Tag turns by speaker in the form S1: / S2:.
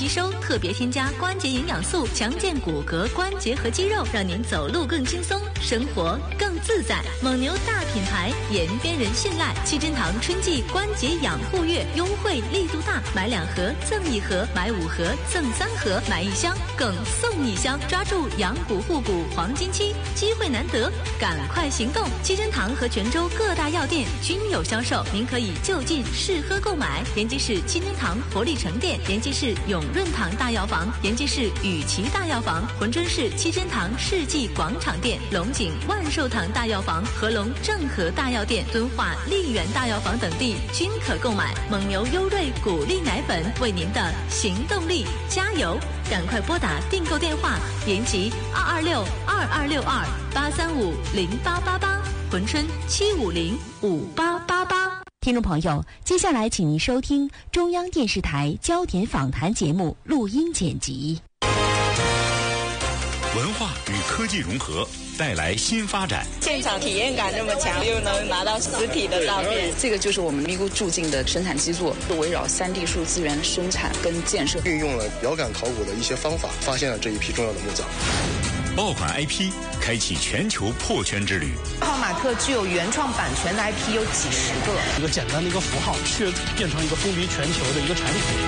S1: 收，特别添加关节营养素，强健骨骼、关节和肌肉，让您走路更轻松，生活更自在。蒙牛大品牌，延边人信赖。七珍堂春季关节养护月优惠力度大，买2盒赠1盒，买5盒赠3盒，买1箱更送1箱，抓住养骨护骨黄金期，机会难得，赶快行动！七珍堂和泉州各大药店均有销售，您可以就近试喝购买。延吉市七珍堂活力城店，延吉市永润堂大药房，延吉市雨琦大药房，珲春市七珍堂世纪广场店，龙井万寿堂大药房、合隆正和大药店、敦化丽园大药房等地均可购买。蒙牛优瑞谷粒奶粉，为您的行动力加油！赶快拨打订购电话：延吉226-2262-835-0888，珲春750-5888。
S2: 听众朋友，接下来请您收听中央电视台焦点访谈节目录音剪辑。
S3: 文化与科技融合，带来新发展。
S4: 现场体验感这么强，又能拿到实体的照片，
S5: 这个就是我们咪咕驻境的生产基座，围绕3D 数资源生产跟建设，
S6: 运用了遥感考古的一些方法，发现了这一批重要的墓葬。
S3: 爆款 IP 开启全球破圈之旅。
S7: 泡马特具有原创版权的 IP 有几10个，
S8: 一个简单的一个符号，却变成一个风靡全球的一个产品。